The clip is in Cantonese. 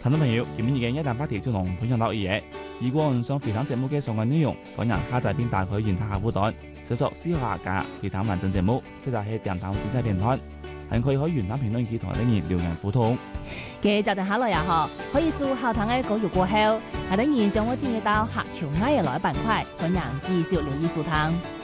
聽眾朋友，今日嘅一旦話題就同分享到呢嘢。如果唔想回聽節目嘅相關內容，歡迎下載並打開原台下互動，搜索思考下回聽完整節目，或者係電台精彩電台，還可以喺原台評論區同人留言互動。 嘅就定下來也好，可以掃後台嘅稿語過後，係等然將我建議到客潮挨嘅來板塊，歡迎繼續留意收聽。